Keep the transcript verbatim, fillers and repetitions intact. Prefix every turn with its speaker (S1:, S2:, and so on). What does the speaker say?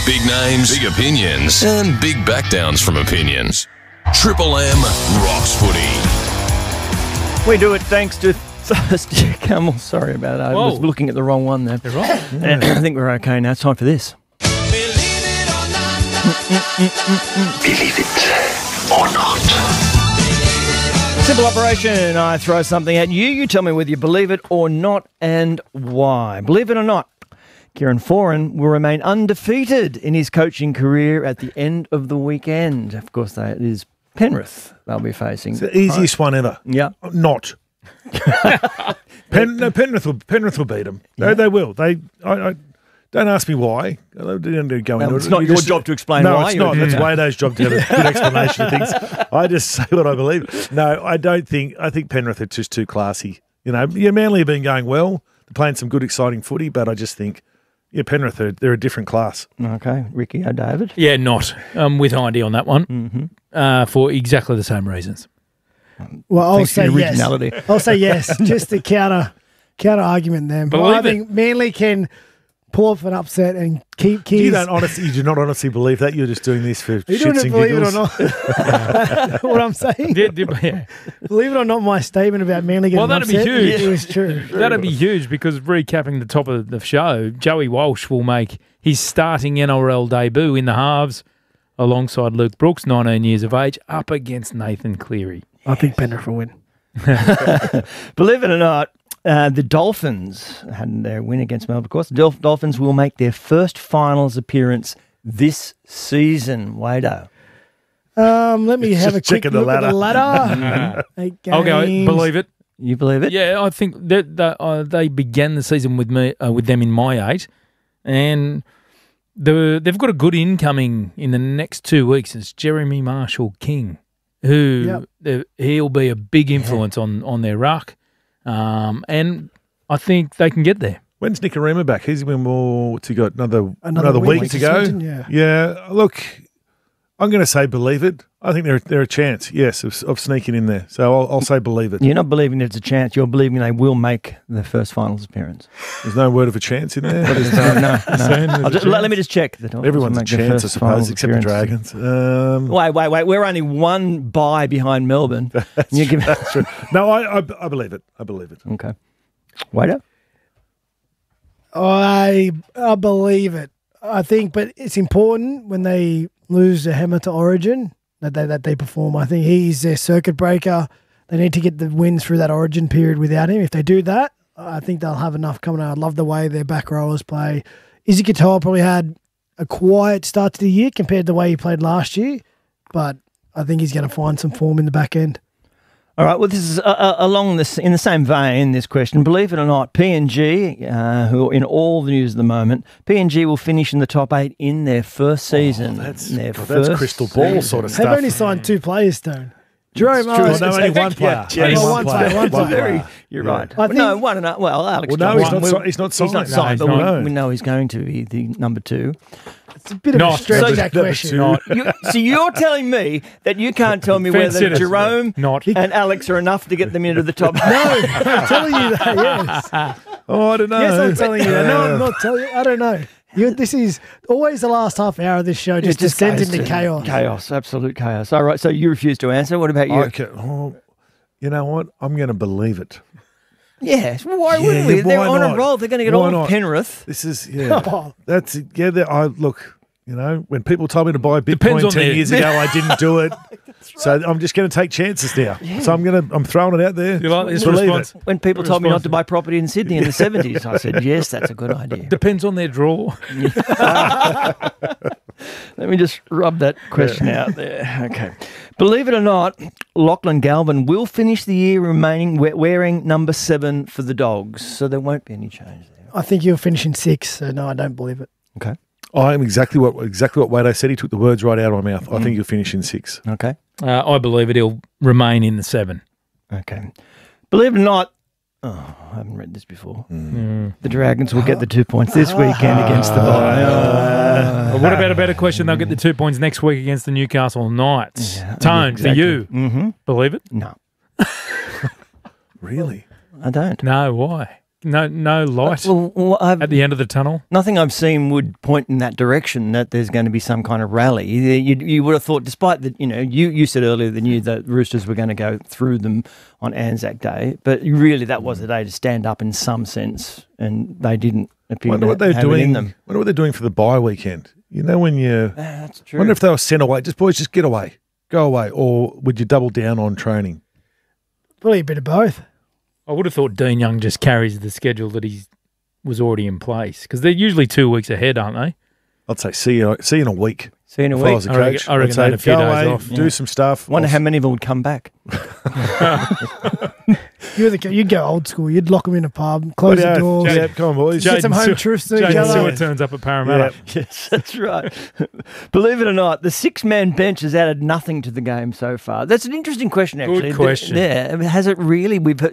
S1: Big names, big opinions, and big backdowns from opinions. Triple M rocks footy.
S2: We do it thanks to Thirsty Camel. Sorry about that. I
S3: Whoa.
S2: was looking at the wrong one there.
S3: You're right.
S2: Yeah. I think we're okay now. It's time for this.
S4: Believe it or not.
S2: Simple operation. I throw something at you. You tell me whether you believe it or not and why. Believe it or not, Kieran Foran will remain undefeated in his coaching career at the end of the weekend. Of course, that is Penrith they'll be facing.
S5: It's the easiest one ever.
S2: Yeah.
S5: Not. Pen, no, Penrith will Penrith will beat them. They, they will. They. I, I, don't ask me why. I don't go
S2: No,
S5: into
S2: it's
S5: it.
S2: not
S5: You
S2: your
S5: just-
S2: job to explain
S5: no,
S2: why.
S5: it's
S2: You're-
S5: not. That's
S2: Yeah.
S5: Wado's job to have a good explanation of things. I just say what I believe. No, I don't think. I think Penrith are just too classy. You know, yeah, Manly have been going well. They're playing some good, exciting footy, but I just think, yeah, Penrith are they're a different class.
S2: Okay, Ricky O'David.
S3: Yeah, not. I'm with Hindy on that one
S2: Mm-hmm.
S3: uh, for exactly the same reasons.
S6: Well, I'll
S2: Thanks for
S6: say
S2: your
S6: yes.
S2: originality.
S6: I'll say yes, just to counter counter argument then. But I
S3: Believe it.
S6: think Manly can pull off an upset and keep keys.
S5: You don't honestly, you do not honestly believe that. You're just doing this for
S6: Are you
S5: shits
S6: doing it,
S5: and
S6: believe
S5: giggles.
S6: it or not? What I'm saying?
S3: Yeah, yeah.
S6: Believe it or not, my statement about Manly getting
S3: Well, that'd be
S6: upset,
S3: huge.
S6: it was true.
S3: That'd be huge because recapping the top of the show, Joey Walsh will make his starting N R L debut in the halves alongside Luke Brooks, nineteen years of age, up against Nathan Cleary.
S6: I think Penrith will win.
S2: Believe it or not, uh, the Dolphins had their win against Melbourne. Of course, the Dolph- Dolphins will make their first finals appearance this season. Wado.
S6: Um, let me
S5: It's
S6: have a
S5: just
S6: quick
S5: checking
S6: look
S5: the
S6: at the ladder. Eight
S3: I'll go.
S6: games.
S3: Believe it.
S2: You believe it?
S3: Yeah, I think that, that uh, they began the season with me uh, with them in my eight, and the, they've got a good incoming in the next two weeks. It's Jeremy Marshall King, who
S6: Yep.
S3: the- he'll be a big influence on on their ruck, um, and I think they can get there.
S5: When's Nicarima back? He's been more. What's he got? Another
S6: Another
S5: another,
S6: week
S5: week, to
S6: to
S5: go.
S6: Swinton, yeah.
S5: Yeah. Look, I'm going to say believe it. I think they're they're a chance. Yes, of, of sneaking in there. So I'll, I'll say believe it.
S2: You're not believing there's a chance. You're believing they will make their first finals appearance.
S5: There's no word of a chance in there.
S2: no, no. no.
S5: Saying there's
S2: I'll
S5: a
S2: just, let, let
S5: chance?
S2: me just check. The Dolphins
S5: Everyone's
S2: will
S5: a
S2: make their
S5: chance, I
S2: first
S5: suppose,
S2: finals
S5: except the
S2: appearance.
S5: Dragons. Um,
S2: Wait, wait, wait. We're only one bye behind Melbourne. You give
S5: that's true. No, I, I I believe it. I believe it.
S2: Okay. Waiter?
S6: I I believe it. I think, but it's important when they lose the hammer to Origin that they that they perform. I think he's their circuit breaker. They need to get the wins through that Origin period without him. If they do that, I think they'll have enough coming out. I love the way their back rowers play. Izzy Katoa probably had a quiet start to the year compared to the way he played last year, but I think he's going to find some form in the back end.
S2: All right. Well, this is uh, uh, along this in the same vein. This question, believe it or not, P N G, uh, who are in all the news at the moment, P N G will finish in the top eight in their first season.
S5: Oh, that's
S2: their
S5: God,
S2: first
S5: that's crystal ball
S2: season.
S5: sort of
S6: They've
S5: stuff.
S6: only signed two players, Stone. Jerome
S5: True.
S6: Owens.
S5: No, only one player.
S2: Yeah,
S5: Only
S6: oh, one player, one
S5: One
S6: player.
S5: player.
S2: You're
S5: Yeah.
S2: right.
S6: I
S2: Well, no,
S6: think-
S2: one and a, well, Alex.
S5: Well, no, he's
S2: Johnson,
S5: not.
S2: we-
S5: si- He's not
S2: He's not
S5: signed.
S2: signed,
S3: No,
S2: but
S3: he's
S2: we,
S5: not.
S2: we know he's going to be the number two.
S6: It's a bit of
S3: Not.
S6: a stretch,
S3: So
S6: that
S5: number
S6: question.
S5: two.
S3: Not.
S2: You, so you're telling me that you can't tell me
S3: Fence
S2: whether
S3: sitters.
S2: Jerome
S3: Not.
S2: and Alex are enough to get them into the top.
S6: No, I'm telling you that, yes.
S5: Oh, I don't know.
S6: Yes, I'm telling you that. No, I'm not telling you. I don't know. You, this is always the last half hour of this show just,
S2: It just
S6: descends
S2: goes
S6: into
S2: to
S6: chaos.
S2: Chaos, absolute chaos. All right, so you refuse to answer. What about you?
S5: Okay. Oh, you know what? I'm going to believe it.
S2: Yes. Why
S5: Yeah,
S2: wouldn't we?
S5: yeah,
S2: They're
S5: why
S2: on a
S5: not?
S2: roll. They're going to get
S5: Why
S2: all of
S5: not?
S2: Penrith.
S5: This is yeah.
S6: Oh.
S5: That's yeah. they're- I look. You know, when people told me to buy
S3: Depends
S5: Bitcoin
S3: on
S5: ten
S3: their-
S5: years ago, I didn't do it. So I'm just going to take chances now. So I'm going to. I'm throwing it out there.
S3: You like this
S5: Believe
S3: response?
S5: it.
S2: When people
S3: Good
S2: told me not
S3: response.
S2: to buy property in Sydney in the seventies, I said, yes, that's a good idea.
S3: Depends on their draw.
S2: Let me just rub that question out there. Okay. Believe it or not, Lachlan Galvin will finish the year remaining we- wearing number seven for the Dogs, so there won't be any change there.
S6: I think you'll finish in six, so no, I don't believe it.
S2: Okay.
S5: I am exactly what exactly what Wade said. He took the words right out of my mouth. I think you'll finish in six.
S2: Okay.
S3: Uh, I believe it. He'll remain in the seven.
S2: Okay. Believe it or not, oh, I haven't read this before.
S3: Mm.
S2: The Dragons will get the two points this weekend against the Bulldogs.
S3: But what about a better question? They'll get the two points next week against the Newcastle Knights.
S2: Yeah,
S3: Tone,
S2: exactly.
S3: for you.
S2: Mm-hmm.
S3: Believe it?
S2: No,
S5: Really?
S2: I don't.
S3: No, why? No, no light
S2: Well, well, I've,
S3: at the end of the tunnel.
S2: nothing I've seen would point in that direction that there's going to be some kind of rally. You, you, you would have thought, despite that, you know, you, you said earlier that you knew that Roosters were going to go through them on Anzac Day, but really that was the day to stand up in some sense, and they didn't appear
S5: Wonder
S2: to
S5: what they're
S2: have it in
S5: doing.
S2: them.
S5: Wonder what they're doing for the bye weekend. You know, when you
S2: Ah, that's true.
S5: wonder if they were sent away. Just boys, just get away, go away, or would you double down on training?
S6: Probably a bit of both.
S3: I would have thought Dean Young just carries the schedule that he was already in place because they're usually two weeks ahead, aren't they?
S5: I'd say see you, see you in a week.
S2: See you in a
S5: If I
S2: week.
S5: was a
S3: I reckon-
S5: coach,
S3: I reckon
S5: I'd say,
S3: they had a few
S5: go
S3: days
S5: away,
S3: off.
S5: do
S2: Yeah.
S5: some stuff.
S2: Wonder
S5: I'll-
S2: how many of them would come back.
S6: You're the, you'd go old school. You'd lock them in a pub, close
S5: Yeah,
S6: the doors,
S5: yeah, come on, boys.
S6: get some
S3: Jaden
S6: home
S3: Stewart-
S6: truths to each
S3: Jaden
S6: other.
S3: Stewart turns up at Parramatta.
S2: Yes, that's right. Believe it or not, the six-man bench has added nothing to the game so far. That's an interesting question, actually.
S3: question.
S2: Yeah, I mean, has it really? We've